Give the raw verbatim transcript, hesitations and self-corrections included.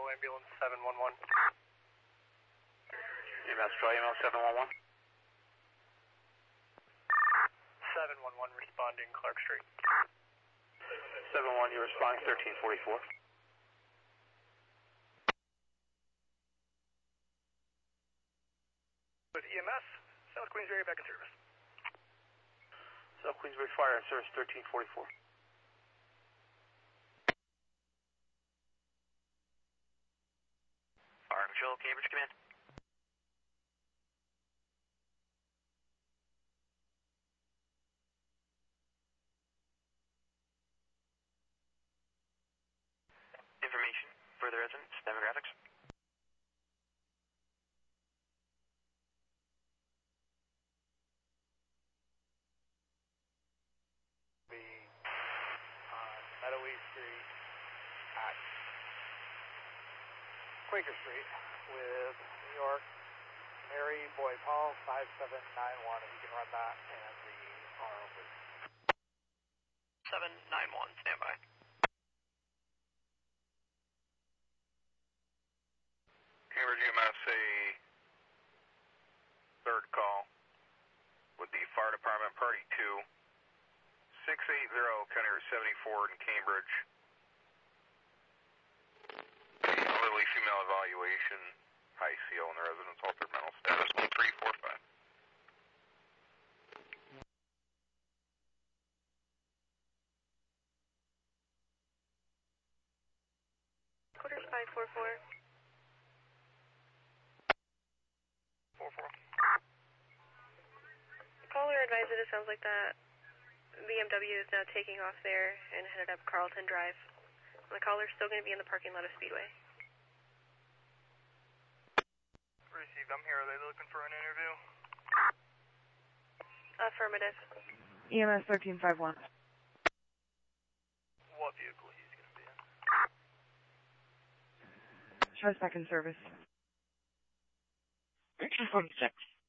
ambulance seven one one. E M S, try E M S seven one one. seven one one responding Clark Street. seven one, you're responding thirteen forty-four. With E M S, South Queensbury back in service. South Queensbury Fire in service thirteen forty-four. Fire Control, Cambridge Command. Information, further residents, demographics. Be on Meadowy Street at Quaker Street with New York Mary Boy Paul five seven nine one. If you can run that and the R O, please. seven nine one, stand by. Cambridge E M S, a third call with the fire department, party two, six eight zero, County Route seventy-four in Cambridge. Elderly female evaluation, high C O in the residence, altered mental status, one three four five. Quarters five four four. four four. Caller advised that it sounds like that B M W is now taking off there and headed up Carlton Drive. The caller's still going to be in the parking lot of Speedway. Received, I'm here. Are they looking for an interview? Affirmative. E M S thirteen five one. What vehicle he's going to be in? Shows back in service. thirteen forty-six.